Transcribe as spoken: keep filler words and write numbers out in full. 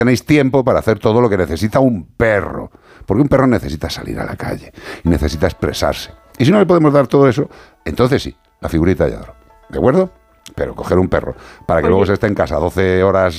tenéis tiempo para hacer todo lo que necesita un perro. Porque un perro necesita salir a la calle y necesita expresarse. Y si no le podemos dar todo eso, entonces sí, la figurita de Adro. ¿De acuerdo? Pero coger un perro para que Oye. luego se esté en casa doce horas